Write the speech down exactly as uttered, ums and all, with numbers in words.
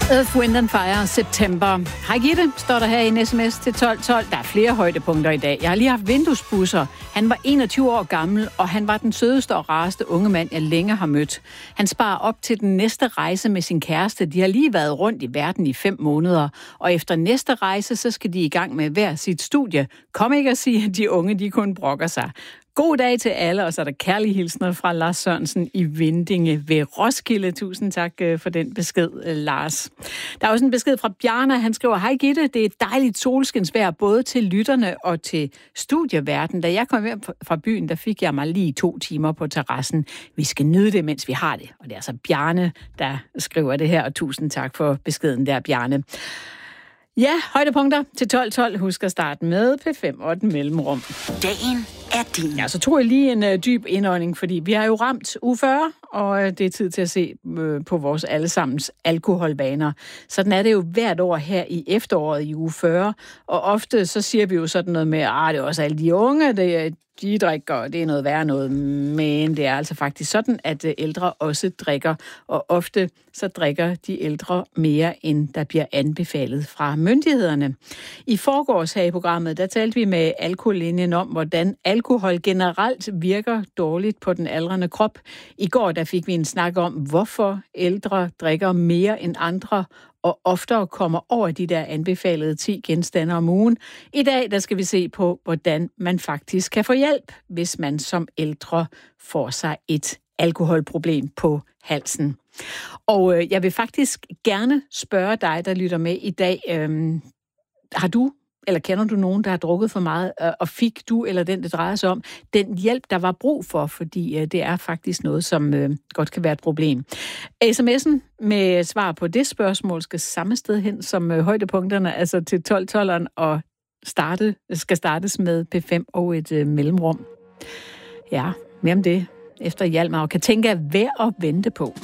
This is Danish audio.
Earth, Wind and Fire, September. Hej Gitte, står der her i en sms til tolv tolv. Der er flere højdepunkter i dag. Jeg har lige haft vinduesbusser. Han var enogtyve år gammel, og han var den sødeste og rareste unge mand, jeg længe har mødt. Han sparer op til den næste rejse med sin kæreste. De har lige været rundt i verden i fem måneder. Og efter næste rejse, så skal de i gang med hver sit studie. Kom ikke at sige, at de unge, de kun brokker sig. God dag til alle, og så er der kærlige hilsner fra Lars Sørensen i Vindinge ved Roskilde. Tusind tak for den besked, Lars. Der er også en besked fra Bjarne. Han skriver, hej Gitte, det er et dejligt solskinsvejr både til lytterne og til studieverden. Da jeg kom hjem fra byen, der fik jeg mig lige to timer på terrassen. Vi skal nyde det, mens vi har det. Og det er altså Bjarne, der skriver det her, og tusind tak for beskeden der, Bjarne. Ja, højdepunkter til tolv tolv. Husk at starte med P fem og et mellemrum. Dagen er din. Ja, så tog jeg lige en uh, dyb indånding, fordi vi har jo ramt uge fyrre, og uh, det er tid til at se uh, på vores allesammens alkoholvaner. Sådan er det jo hvert år her i efteråret i uge fyrre, og ofte så siger vi jo sådan noget med, at det er også alle de unge, det, de drikker, og det er noget værre noget, men det er altså faktisk sådan, at uh, ældre også drikker, og ofte så drikker de ældre mere, end der bliver anbefalet fra myndighederne. I forgårs her i programmet, der talte vi med Alkohollinjen om, hvordan alkohol generelt virker dårligt på den aldrende krop. I går der fik vi en snak om, hvorfor ældre drikker mere end andre, og oftere kommer over de der anbefalede ti genstande om ugen. I dag der skal vi se på, hvordan man faktisk kan få hjælp, hvis man som ældre får sig et alkoholproblem på halsen. Og øh, jeg vil faktisk gerne spørge dig, der lytter med i dag, øh, har du eller kender du nogen, der har drukket for meget, og fik du, eller den, det drejer sig om, den hjælp, der var brug for, fordi det er faktisk noget, som øh, godt kan være et problem. sms'en med svar på det spørgsmål skal samme sted hen som øh, højdepunkterne, altså til tolv tolv og starte, skal startes med P fem og et øh, mellemrum. Ja, mere om det efter Hjalmar, og kan tænke at være at vente på.